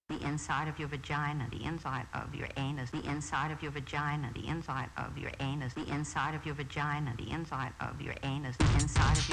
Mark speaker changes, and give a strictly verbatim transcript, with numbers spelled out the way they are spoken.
Speaker 1: the inside of your vagina, the inside of your anus, the inside of your vagina, the inside of your anus, the inside of your vagina, the inside of your anus, the inside of your